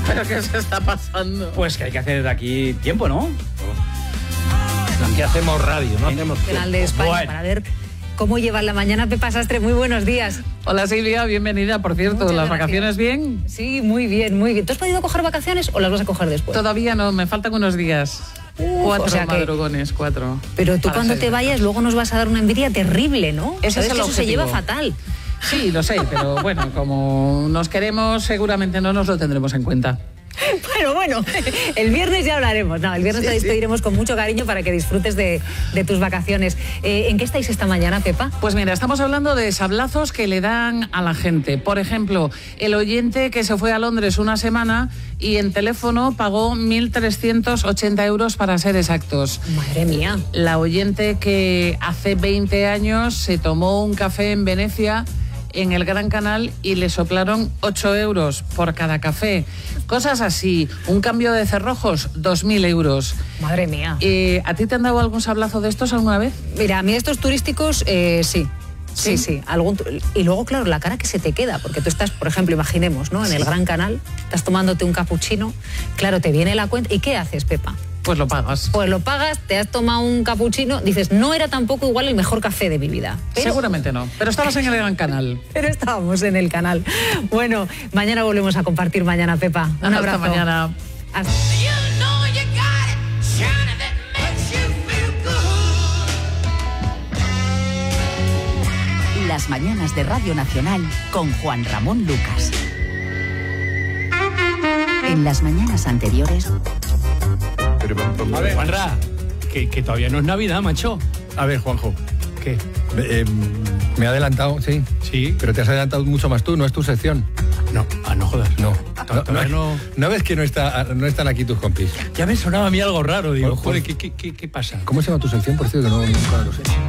¿Pero qué se está pasando? Pues que hay que hacer aquí tiempo, ¿no? Aquí hacemos radio, no hacemos Nacional de España, Bueno. para ver cómo lleva la mañana Pepa Sastre. Muy buenos días. Hola Silvia, bienvenida. Por cierto, Muchas ¿las gracias. vacaciones bien? Sí, muy bien, muy bien. ¿Tú has podido coger vacaciones o las vas a coger después? Todavía no, me faltan unos días. 4 o sea que- madrugones, 4. Pero tú para cuando ser te vayas exactos. luego nos vas a dar una envidia terrible, ¿no? Ese Sabes es el que eso se objetivo. lleva fatal. Sí, lo sé, pero bueno, como nos queremos, seguramente no nos lo tendremos en cuenta. Bueno, el viernes ya hablaremos. No, el viernes te despediremos con mucho cariño para que disfrutes de tus vacaciones. ¿En qué estáis esta mañana, Pepa? Pues mira, estamos hablando de sablazos que le dan a la gente. Por ejemplo, el oyente que se fue a Londres una semana y en teléfono pagó 1.380 euros para ser exactos. Madre mía. La oyente que hace 20 años se tomó un café en Venecia en el Gran Canal y le soplaron 8 euros por cada café. Cosas así. Un cambio de cerrojos, 2.000 euros. Madre mía. ¿A ti te han dado algún sablazo de estos alguna vez? Mira, a mí estos turísticos, sí. ¿Sí? Sí. Y luego, claro, la cara que se te queda, porque tú estás, por ejemplo, imaginemos, ¿no? En el Gran Canal, estás tomándote un capuchino, claro, te viene la cuenta. ¿Y qué haces, Pepa? Pues lo pagas. Pues lo pagas, te has tomado un capuchino, dices, no era tampoco igual el mejor café de mi vida. Seguramente no, pero estabas en el Gran Canal. Pero estábamos en el canal. Bueno, mañana volvemos a compartir mañana, Pepa. Un Hasta abrazo. mañana. Hasta- Las mañanas de Radio Nacional con Juan Ramón Lucas. En las mañanas anteriores, A ver, Juanra, que todavía no es Navidad, macho. a ver, Juanjo. ¿Qué? Me he adelantado, sí. Sí. Pero te has adelantado mucho más tú, no es tu sección. No, no jodas. No. Todavía no. ¿No ves que no están aquí tus compis? Ya me sonaba a mí algo raro. Digo, Pues- joder, ¿qué pasa? ¿Cómo se llama tu sección, por cierto? Que nunca lo sé.